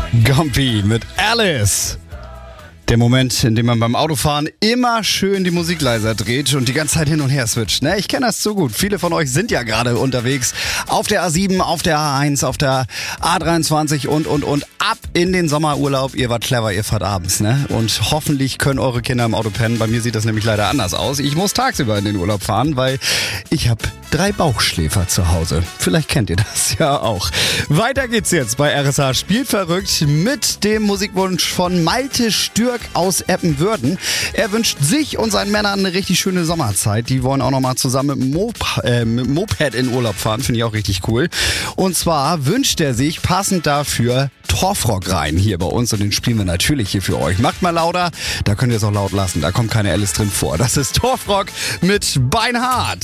Gompi mit Alice. Der Moment, in dem man beim Autofahren immer schön die Musik leiser dreht und die ganze Zeit hin und her switcht. Ne? Ich kenne das so gut. Viele von euch sind ja gerade unterwegs auf der A7, auf der A1, auf der A23 und. Ab in den Sommerurlaub. Ihr wart clever, ihr fahrt abends. Ne? Und hoffentlich können eure Kinder im Auto pennen. Bei mir sieht das nämlich leider anders aus. Ich muss tagsüber in den Urlaub fahren, weil ich habe 3 Bauchschläfer zu Hause. Vielleicht kennt ihr das ja auch. Weiter geht's jetzt bei RSH Spielverrückt mit dem Musikwunsch von Malte Stürk aus Eppenwürden. Er wünscht sich und seinen Männern eine richtig schöne Sommerzeit. Die wollen auch nochmal zusammen mit dem Moped in Urlaub fahren. Finde ich auch richtig cool. Und zwar wünscht er sich passend dafür Torfrock rein hier bei uns. Und den spielen wir natürlich hier für euch. Macht mal lauter. Da könnt ihr es auch laut lassen. Da kommt keine Alice drin vor. Das ist Torfrock mit Beinhard.